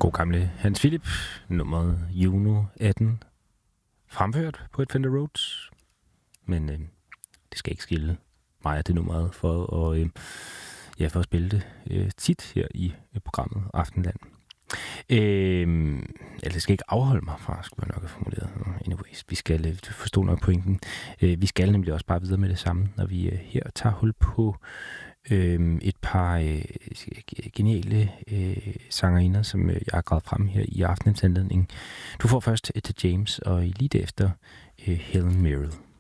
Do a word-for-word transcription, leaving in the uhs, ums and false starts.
God gamle Hans Philip, nummeret Juno atten, fremført på et Fender Rhodes. Men øh, det skal ikke skille mig af det nummeret for at, øh, ja, for at spille det øh, tit her i øh, programmet Aftenland. Øh, eller det skal ikke afholde mig fra, skulle jeg nok have formuleret. Anyways, vi skal øh, forstå nok pointen. Øh, vi skal nemlig også bare videre med det samme, når vi øh, her tager hul på Øhm, et par øh, geniale øh, sangerinder, som øh, jeg har gravet frem her i aftenens anledning. Du får først Etta James, og lige derefter øh, Helen Merrill.